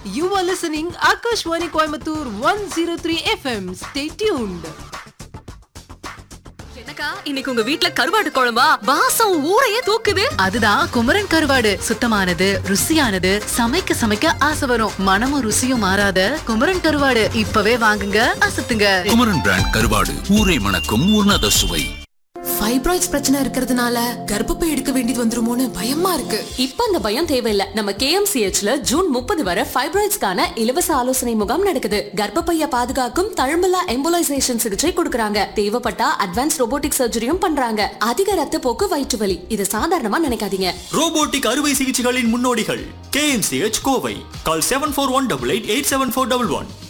You are listening Akashwani Coimbatore 103 FM. Stay tuned. என்னக்கா இன்னைக்கு உங்க வீட்ல கருவாடு குழம்பா? வாசம் ஊரையே தூக்குது. அதுதான் குமரன் கருவாடு. சுத்தமானது, ருசியானது, சமைக்க சமைக்க ஆசை வரும். மனமும் ருசியும் மாறாத குமரன் கருவாடு இப்பவே வாங்குங்க, அசத்துங்க. குமரன் பிராண்ட் கருவாடு, ஊரை மணக்கும் உன்னத சுவை. ஃபைப்ராய்ட்ஸ் பிரச்சனை இருக்கிறதுனால கர்ப்பப்பை எடுக்க வேண்டியது வந்துருமோன்னு பயமா இருக்கு. இப்ப அந்த பயம் தேவையில்ல. நம்ம KMCHல ஜூன் 30 வரை ஃபைப்ராய்ட்ஸ்க்கான இலவச ஆலோசனை முகாம் நடக்குது. கர்ப்பப்பைய பாதுகாக்கும் தழும்பலா எம்போலைசேஷன் சிகிச்சை கொடுக்கறாங்க. தேவைப்பட்டா அட்வான்ஸ் ரோபோட்டிக் சர்ஜரியும் பண்றாங்க. அதிக ரத்த போக்கு, வயிற்று வலி இது சாதாரணமா நினைக்காதீங்க. ரோபோட்டிக் அறுவை சிகிச்சைகளின் முன்னோடிகள் KMCH கோவை. கால் 7418887411.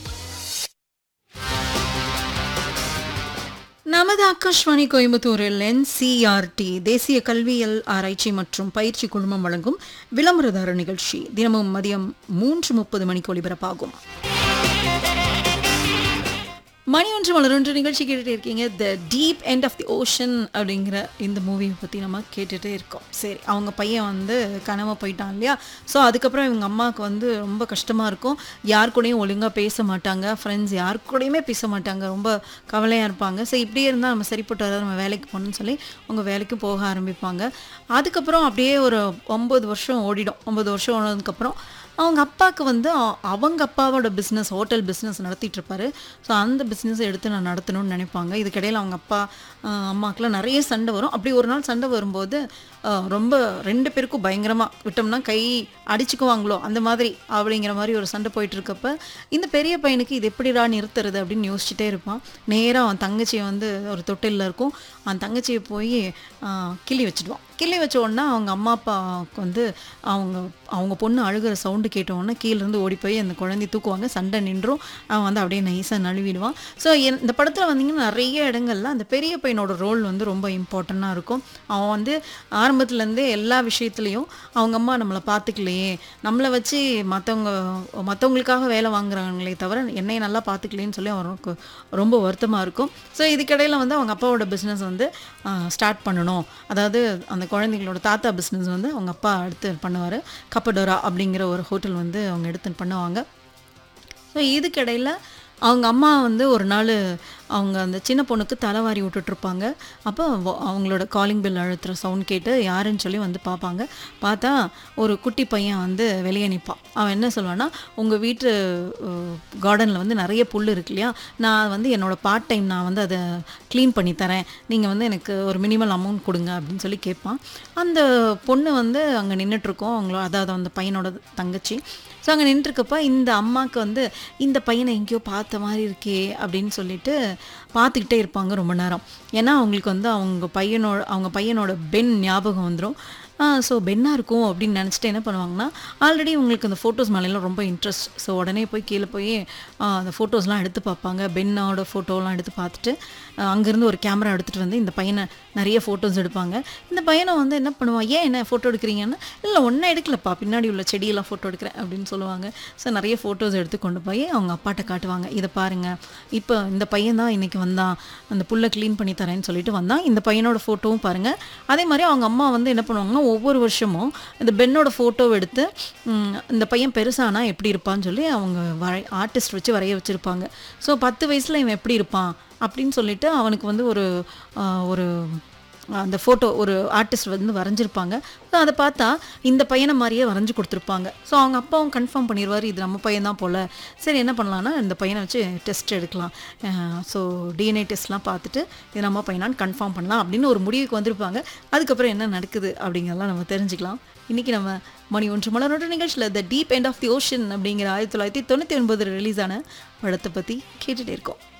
நமது ஆகாஷ்வாணி கோயம்புத்தூரில் NCERT தேசிய கல்வியியல் ஆராய்ச்சி மற்றும் பயிற்சி குழுமம் வழங்கும் விளம்பரதார நிகழ்ச்சி தினமும் மதியம் 3:30 மணிக்கு ஒலிபரப்பாகும். மணி ஒன்று மலரொன்று நிகழ்ச்சி கேட்டுகிட்டே இருக்கீங்க. The deep end of the ocean அப்படிங்கிற இந்த மூவியை பற்றி நம்ம கேட்டுகிட்டே இருக்கோம். சரி, அவங்க பையன் வந்து கனவை போயிட்டான் இல்லையா? ஸோ அதுக்கப்புறம் இவங்க அம்மாவுக்கு வந்து ரொம்ப கஷ்டமாக இருக்கும். யார் கூடயும் ஒழுங்காக பேச மாட்டாங்க, ஃப்ரெண்ட்ஸ் யார் கூடயுமே பேச மாட்டாங்க, ரொம்ப கவலையாக இருப்பாங்க. ஸோ இப்படியே இருந்தால் நம்ம சரிப்பட்டு வராது, நம்ம வேலைக்கு போகணும்னு சொல்லி அவங்க வேலைக்கு போக ஆரம்பிப்பாங்க. அதுக்கப்புறம் அப்படியே ஒரு 9 வருஷம் ஓடிடும். 9 வருஷம் ஓடினதுக்கப்புறம் அவங்க அப்பாவுக்கு வந்து அவங்க அப்பாவோட பிஸ்னஸ், ஹோட்டல் பிஸ்னஸ் நடத்திட்டு இருப்பாரு. ஸோ அந்த பிஸ்னஸை எடுத்து நான் நடத்தணும்னு நினைப்பாங்க. இதுக்கிடையில் அவங்க அப்பா அம்மாக்கெலாம் நிறைய சண்டை வரும். அப்படி ஒரு நாள் சண்டை வரும்போது ரொம்ப 2 பேருக்கும் பயங்கரமாக விட்டோம்னா கை அடிச்சுக்குவாங்களோ அந்த மாதிரி அப்படிங்கிற மாதிரி ஒரு சண்டை போயிட்டு இருக்கப்ப இந்த பெரிய பையனுக்கு இது எப்படிடா நிறுத்துறது அப்படின்னு யோசிச்சுட்டே இருப்பான். நேராக அவன் தங்கச்சியை வந்து ஒரு தொட்டிலில் இருக்கும், அவன் தங்கச்சியை போய் கிள்ளி வச்சுடுவான். கிள்ளி வச்ச உடனே அவங்க அம்மா அப்பாவுக்கு வந்து அவங்க பொண்ணு அழுகிற சவுண்டு கேட்டவுடனே கீழேருந்து ஓடி போய் அந்த குழந்தைய தூக்குவாங்க. சண்டை நின்றும் அவன் வந்து அப்படியே நைஸாக நழுவிடுவான். ஸோ இந்த படத்தில் வந்தீங்கன்னா நிறைய இடங்கள்ல அந்த பெரிய பையனோட ரோல் வந்து ரொம்ப இம்பார்ட்டண்ட்டாக இருக்கும். அவன் வந்து ஆரம்பத்துலேருந்தே எல்லா விஷயத்துலையும் அவங்க அம்மா நம்மளை பார்த்துக்கலையே, நம்மளை வச்சு மற்றவங்களுக்காக வேலை வாங்குறாங்களே தவிர என்னையை நல்லா பார்த்துக்கலேன்னு சொல்லி அவருக்கு ரொம்ப வருத்தமாக இருக்கும். ஸோ இதுக்கிடையில் வந்து அவங்க அப்பாவோட பிஸ்னஸ் வந்து ஸ்டார்ட் பண்ணணும். அதாவது அந்த குழந்தைங்களோட தாத்தா பிஸ்னஸ் வந்து அவங்க அப்பா எடுத்து பண்ணுவார். கப்படோரா அப்படிங்கிற ஒரு ஹோட்டல் வந்து அவங்க எடுத்து பண்ணுவாங்க. ஸோ இதுக்கிடையில் அவங்க அம்மா வந்து ஒரு நாள் அவங்க அந்த சின்ன பொண்ணுக்கு தலைவாரி விட்டுட்ருப்பாங்க. அப்போ அவங்களோட காலிங் பெல் அழுத்துகிற சவுண்ட் கேட்டு யாருன்னு சொல்லி வந்து பார்ப்பாங்க. பார்த்தா ஒரு குட்டி பையன் வந்து வெளியே நிற்பான். அவன் என்ன சொல்லுவான்னா, உங்கள் வீட்டு கார்டனில் வந்து நிறைய புல் இருக்கு இல்லையா, நான் வந்து என்னோடய பார்ட் டைம் நான் வந்து அதை க்ளீன் பண்ணி தரேன், நீங்கள் வந்து எனக்கு ஒரு மினிமல் அமௌண்ட் கொடுங்க அப்படின்னு சொல்லி கேட்பான். அந்த பொண்ணு வந்து அங்கே நின்றுட்டுருக்கோம், அதாவது அந்த பையனோட தங்கச்சி. ஸோ அங்கே நின்றுருக்கப்ப இந்த அம்மாவுக்கு வந்து இந்த பையனை எங்கேயோ பார்த்த மாதிரி இருக்கே அப்படின்னு சொல்லிட்டு பார்த்துக்கிட்டே இருப்பாங்க ரொம்ப நேரம். ஏன்னா அவங்களுக்கு வந்து அவங்க பையனோட பென் ஞாபகம் வந்துடும். ஸோ பென்னாக இருக்கும் அப்படின்னு நினச்சிட்டு என்ன பண்ணுவாங்கன்னா, ஆல்ரெடி உங்களுக்கு அந்த ஃபோட்டோஸ் மேலாம் ரொம்ப இன்ட்ரெஸ்ட். ஸோ உடனே போய் கீழே போய் அந்த ஃபோட்டோஸ்லாம் எடுத்து பார்ப்பாங்க. பென்னோட ஃபோட்டோலாம் எடுத்து பார்த்துட்டு அங்கேருந்து ஒரு கேமரா எடுத்துகிட்டு வந்து இந்த பையனை நிறைய ஃபோட்டோஸ் எடுப்பாங்க. இந்த பையனை வந்து என்ன பண்ணுவான், ஏன் என்ன ஃபோட்டோ எடுக்கிறீங்கன்னா, இல்லை ஒன்றும் எடுக்கலப்பா, பின்னாடி உள்ள செடியெல்லாம் ஃபோட்டோ எடுக்கிறேன் அப்படின்னு சொல்லுவாங்க. ஸோ நிறைய ஃபோட்டோஸ் எடுத்து கொண்டு போய் அவங்க அப்பாட்ட காட்டுவாங்க. இதை பாருங்கள், இப்போ இந்த பையன் தான் இன்றைக்கி வந்தான், அந்த புல்லை க்ளீன் பண்ணி தரேன்னு சொல்லிட்டு வந்தான், இந்த பையனோட ஃபோட்டோவும் பாருங்கள். அதே மாதிரி அவங்க அம்மா வந்து என்ன பண்ணுவாங்கன்னா, ஒவ்வொரு வருஷமும் இந்த பென்னோட ஃபோட்டோவை எடுத்து இந்த பையன் பெருசானா எப்படி இருப்பான்னு சொல்லி அவங்க ஆர்டிஸ்ட் வச்சு வரைய வச்சுருப்பாங்க. ஸோ 10 வயசில் இவன் எப்படி இருப்பான் அப்படின்னு சொல்லிட்டு அவனுக்கு வந்து ஒரு அந்த ஃபோட்டோ ஒரு ஆர்டிஸ்ட் வந்து வரைஞ்சிருப்பாங்க. ஸோ அதை பார்த்தா இந்த பையனை மாதிரியே வரைஞ்சி கொடுத்துருப்பாங்க. ஸோ அவங்க அப்பாவும் கன்ஃபார்ம் பண்ணிடுவார், இது நம்ம பையன் தான் போல். சரி என்ன பண்ணலான்னா, இந்த பையனை வச்சு டெஸ்ட் எடுக்கலாம், ஸோ DNA டெஸ்ட்லாம் பார்த்துட்டு இது நம்ம பையனான்னு கன்ஃபார்ம் பண்ணலாம் அப்படின்னு ஒரு முடிவுக்கு வந்திருப்பாங்க. அதுக்கப்புறம் என்ன நடக்குது அப்படிங்கிறதெல்லாம் நம்ம தெரிஞ்சுக்கலாம். இன்றைக்கி நம்ம மணி ஒன்று மலரோட நிகழ்ச்சியில் the deep end of the ocean அப்படிங்கிற 1999 ரிலீஸ் ஆன படத்தை பற்றி கேட்டுகிட்டே இருக்கோம்.